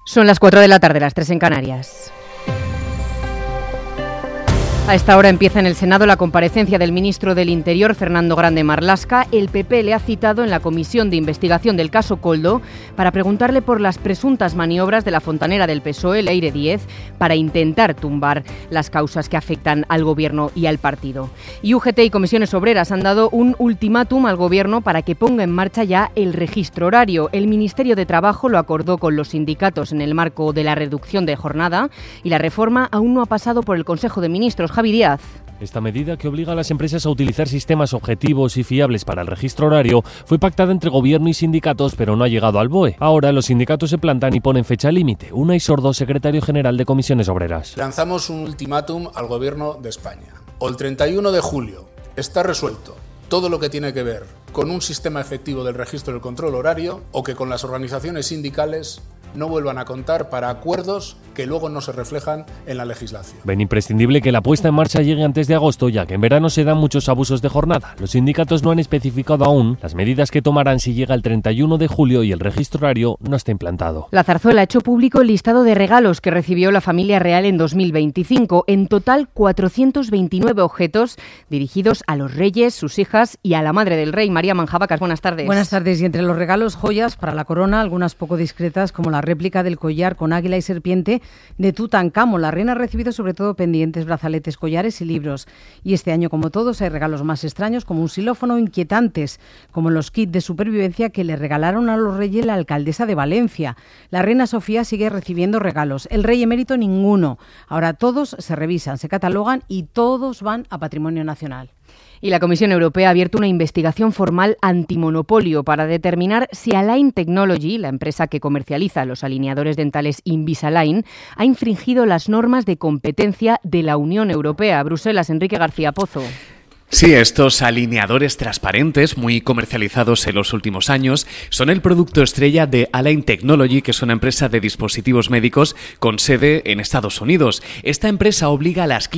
Son las 4 de la tarde, las 3 en Canarias. A esta hora empieza en el Senado la comparecencia del ministro del Interior, Fernando Grande Marlaska. El PP le ha citado en la comisión de investigación del caso Koldo para preguntarle por las presuntas maniobras de la fontanera del PSOE, Leire Díez, para intentar tumbar las causas que afectan al Gobierno y al partido. Y UGT y Comisiones Obreras han dado un ultimátum al Gobierno para que ponga en marcha ya el registro horario. El Ministerio de Trabajo lo acordó con los sindicatos en el marco de la reducción de jornada y la reforma aún no ha pasado por el Consejo de Ministros. Javi Díaz. Esta medida, que obliga a las empresas a utilizar sistemas objetivos y fiables para el registro horario, fue pactada entre Gobierno y sindicatos, pero no ha llegado al BOE. Ahora los sindicatos se plantan y ponen fecha límite. Unai Sordo, secretario general de Comisiones Obreras. Lanzamos un ultimátum al Gobierno de España. O el 31 de julio está resuelto todo lo que tiene que ver con un sistema efectivo del registro del control horario, o que con las organizaciones sindicales no vuelvan a contar para acuerdos que luego no se reflejan en la legislación. Ven imprescindible que la puesta en marcha llegue antes de agosto, ya que en verano se dan muchos abusos de jornada. Los sindicatos no han especificado aún las medidas que tomarán si llega el 31 de julio y el registro horario no está implantado. La Zarzuela ha hecho público el listado de regalos que recibió la familia real en 2025. En total, 429 objetos dirigidos a los reyes, sus hijas y a la madre del rey. María Manjabacas, buenas tardes. Buenas tardes. Y entre los regalos, joyas para la corona, algunas poco discretas, como la réplica del collar con águila y serpiente de Tutankamón. La reina ha recibido sobre todo pendientes, brazaletes, collares y libros. Y este año, como todos, hay regalos más extraños, como un xilófono, inquietantes, como los kits de supervivencia que le regalaron a los reyes la alcaldesa de Valencia. La reina Sofía sigue recibiendo regalos. El rey emérito ninguno. Ahora todos se revisan, se catalogan y todos van a Patrimonio Nacional. Y la Comisión Europea ha abierto una investigación formal antimonopolio para determinar si Align Technology, la empresa que comercializa los alineadores dentales Invisalign, ha infringido las normas de competencia de la Unión Europea. Bruselas, Enrique García Pozo. Sí, estos alineadores transparentes, muy comercializados en los últimos años, son el producto estrella de Align Technology, que es una empresa de dispositivos médicos con sede en Estados Unidos. Esta empresa obliga a las